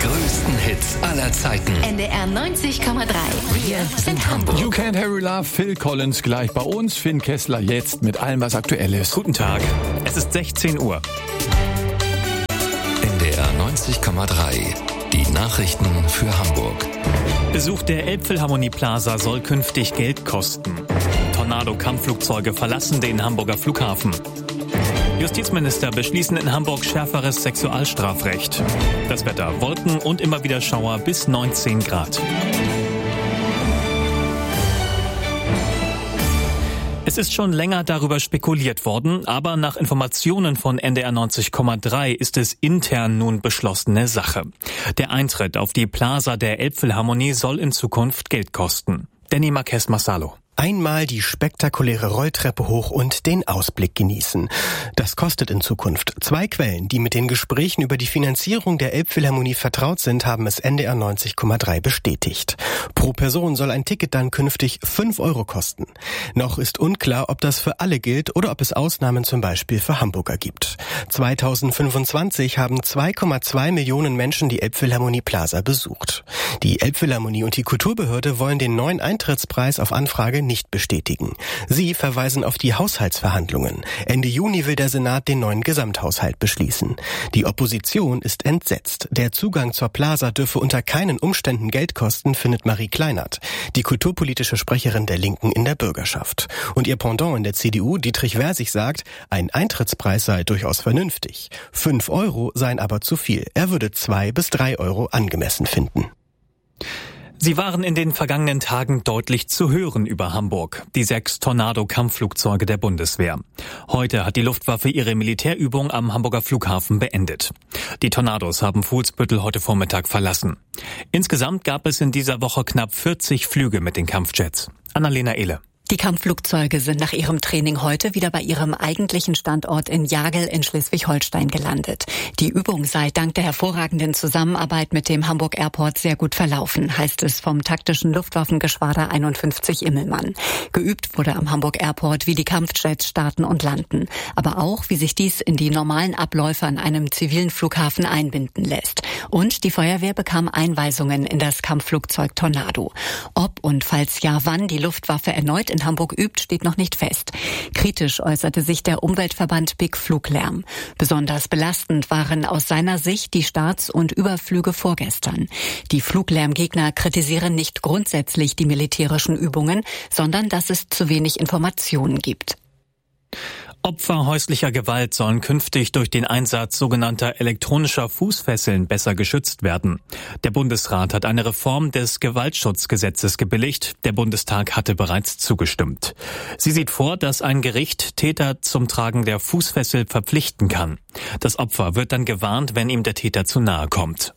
größten Hits aller Zeiten. NDR 90,3. Wir sind Hamburg. You Can't Hurry Love, Phil Collins gleich bei uns. Finn Kessler jetzt mit allem, was aktuell ist. Guten Tag. Es ist 16 Uhr. NDR 90,3. Die Nachrichten für Hamburg. Besuch der Elbphilharmonie Plaza soll künftig Geld kosten. Tornado-Kampfflugzeuge verlassen den Hamburger Flughafen. Justizminister beschließen in Hamburg schärferes Sexualstrafrecht. Das Wetter: Wolken und immer wieder Schauer bis 19 Grad. Es ist schon länger darüber spekuliert worden, aber nach Informationen von NDR 90,3 ist es intern nun beschlossene Sache. Der Eintritt auf die Plaza der Elbphilharmonie soll in Zukunft Geld kosten. Danny Marquez Massalo. Einmal die spektakuläre Rolltreppe hoch und den Ausblick genießen. Das kostet in Zukunft. 2 Quellen, die mit den Gesprächen über die Finanzierung der Elbphilharmonie vertraut sind, haben es NDR 90,3 bestätigt. Pro Person soll ein Ticket dann künftig 5 € kosten. Noch ist unklar, ob das für alle gilt oder ob es Ausnahmen zum Beispiel für Hamburger gibt. 2025 haben 2,2 Millionen Menschen die Elbphilharmonie Plaza besucht. Die Elbphilharmonie und die Kulturbehörde wollen den neuen Eintrittspreis auf Anfrage nicht bestätigen. Sie verweisen auf die Haushaltsverhandlungen. Ende Juni will der Senat den neuen Gesamthaushalt beschließen. Die Opposition ist entsetzt. Der Zugang zur Plaza dürfe unter keinen Umständen Geld kosten, findet Marie Kleinert, die kulturpolitische Sprecherin der Linken in der Bürgerschaft. Und ihr Pendant in der CDU, Dietrich Versich, sagt, ein Eintrittspreis sei durchaus vernünftig. 5 € seien aber zu viel. Er würde 2 bis 3 € angemessen finden. Sie waren in den vergangenen Tagen deutlich zu hören über Hamburg, die 6 Tornado-Kampfflugzeuge der Bundeswehr. Heute hat die Luftwaffe ihre Militärübung am Hamburger Flughafen beendet. Die Tornados haben Fuhlsbüttel heute Vormittag verlassen. Insgesamt gab es in dieser Woche knapp 40 Flüge mit den Kampfjets. Annalena Ehle. Die Kampfflugzeuge sind nach ihrem Training heute wieder bei ihrem eigentlichen Standort in Jagel in Schleswig-Holstein gelandet. Die Übung sei dank der hervorragenden Zusammenarbeit mit dem Hamburg Airport sehr gut verlaufen, heißt es vom taktischen Luftwaffengeschwader 51 Immelmann. Geübt wurde am Hamburg Airport, wie die Kampfjets starten und landen, aber auch, wie sich dies in die normalen Abläufe an einem zivilen Flughafen einbinden lässt. Und die Feuerwehr bekam Einweisungen in das Kampfflugzeug Tornado. Ob und falls ja wann die Luftwaffe erneut in Hamburg übt, steht noch nicht fest. Kritisch äußerte sich der Umweltverband Big Fluglärm. Besonders belastend waren aus seiner Sicht die Starts und Überflüge vorgestern. Die Fluglärmgegner kritisieren nicht grundsätzlich die militärischen Übungen, sondern dass es zu wenig Informationen gibt. Opfer häuslicher Gewalt sollen künftig durch den Einsatz sogenannter elektronischer Fußfesseln besser geschützt werden. Der Bundesrat hat eine Reform des Gewaltschutzgesetzes gebilligt. Der Bundestag hatte bereits zugestimmt. Sie sieht vor, dass ein Gericht Täter zum Tragen der Fußfessel verpflichten kann. Das Opfer wird dann gewarnt, wenn ihm der Täter zu nahe kommt.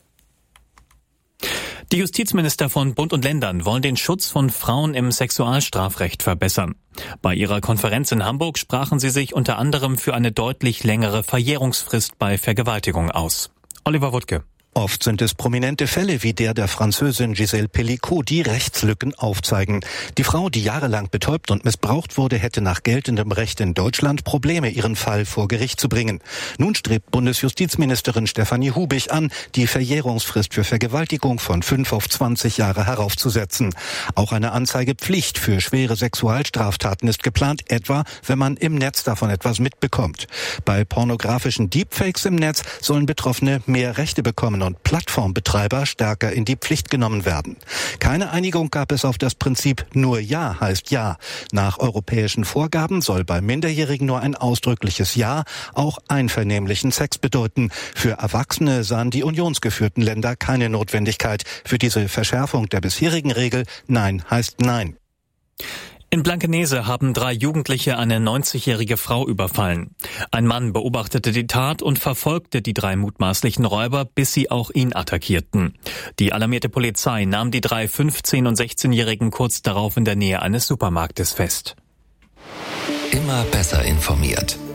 Die Justizminister von Bund und Ländern wollen den Schutz von Frauen im Sexualstrafrecht verbessern. Bei ihrer Konferenz in Hamburg sprachen sie sich unter anderem für eine deutlich längere Verjährungsfrist bei Vergewaltigung aus. Oliver Wuttke. Oft sind es prominente Fälle wie der Französin Gisèle Pelicot, die Rechtslücken aufzeigen. Die Frau, die jahrelang betäubt und missbraucht wurde, hätte nach geltendem Recht in Deutschland Probleme, ihren Fall vor Gericht zu bringen. Nun strebt Bundesjustizministerin Stefanie Hubig an, die Verjährungsfrist für Vergewaltigung von 5 auf 20 Jahre heraufzusetzen. Auch eine Anzeigepflicht für schwere Sexualstraftaten ist geplant, etwa wenn man im Netz davon etwas mitbekommt. Bei pornografischen Deepfakes im Netz sollen Betroffene mehr Rechte bekommen und Plattformbetreiber stärker in die Pflicht genommen werden. Keine Einigung gab es auf das Prinzip nur Ja heißt Ja. Nach europäischen Vorgaben soll bei Minderjährigen nur ein ausdrückliches Ja auch einvernehmlichen Sex bedeuten. Für Erwachsene sahen die unionsgeführten Länder keine Notwendigkeit. Für diese Verschärfung der bisherigen Regel Nein heißt Nein. In Blankenese haben 3 Jugendliche eine 90-jährige Frau überfallen. Ein Mann beobachtete die Tat und verfolgte die 3 mutmaßlichen Räuber, bis sie auch ihn attackierten. Die alarmierte Polizei nahm die 3 15- und 16-Jährigen kurz darauf in der Nähe eines Supermarktes fest. Immer besser informiert.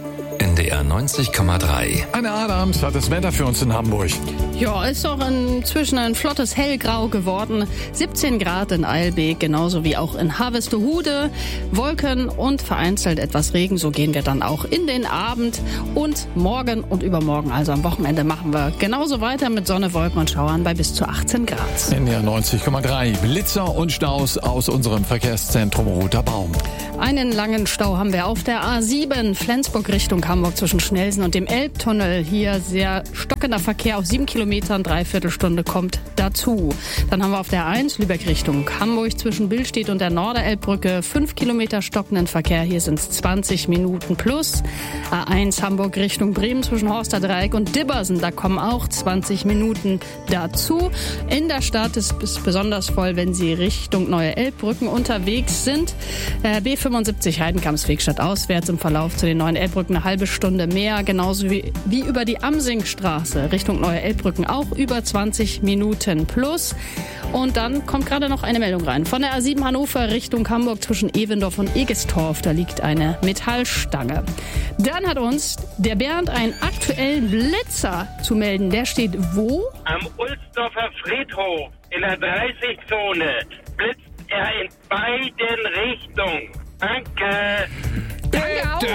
NDR 90,3. Anne Adams hat das Wetter für uns in Hamburg. Ja, ist doch inzwischen ein flottes Hellgrau geworden. 17 Grad in Eilbek, genauso wie auch in Harvestehude. Wolken und vereinzelt etwas Regen. So gehen wir dann auch in den Abend. Und morgen und übermorgen, also am Wochenende, machen wir genauso weiter mit Sonne, Wolken und Schauern bei bis zu 18 Grad. NDR 90,3. Blitzer und Staus aus unserem Verkehrszentrum Roter Baum. Einen langen Stau haben wir auf der A7 Flensburg Richtung Hamburg zwischen Schnelsen und dem Elbtunnel. Hier sehr stockender Verkehr auf 7 Kilometern, 3/4 Stunde kommt dazu. Dann haben wir auf der A1 Lübeck Richtung Hamburg zwischen Billstedt und der Norderelbbrücke 5 Kilometer stockenden Verkehr. Hier sind es 20 Minuten plus. A1 Hamburg Richtung Bremen zwischen Horsterdreieck und Dibbersen. Da kommen auch 20 Minuten dazu. In der Stadt ist es besonders voll, wenn Sie Richtung Neue Elbbrücken unterwegs sind. B75 Heidenkampsweg auswärts im Verlauf zu den Neuen Elbbrücken eine halbe Stunde mehr. Genauso wie über die Amsingstraße Richtung Neue Elbbrücken auch über 20 Minuten plus. Und dann kommt gerade noch eine Meldung rein. Von der A7 Hannover Richtung Hamburg zwischen Evendorf und Egestorf. Da liegt eine Metallstange. Dann hat uns der Bernd einen aktuellen Blitzer zu melden. Der steht wo? Am Ulsdorfer Friedhof in der 30-Zone blitzt er in beiden Richtungen. Danke. Danke auch.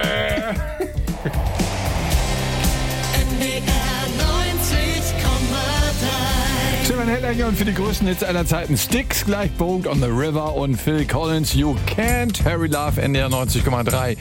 Stefan Hellinger und für die größten Hits aller Zeiten Styx, gleich Boat on the River und Phil Collins, You Can't Hurry Love, NDR 90,3.